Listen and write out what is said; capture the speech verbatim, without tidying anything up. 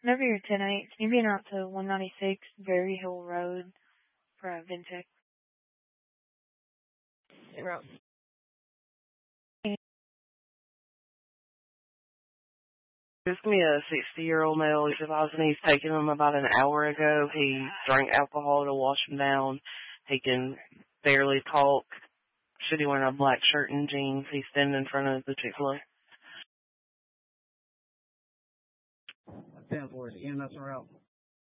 Whenever you're ten eight, can you be out to one ninety-six Berry Hill Road for a Ventec? Route. This is me a sixty-year-old male. He's advising he's taken him about an hour ago. He drank alcohol to wash him down. He can barely talk. Should he wear a black shirt and jeans? He's standing in front of the Chick-fil-A. ten four is E M S route.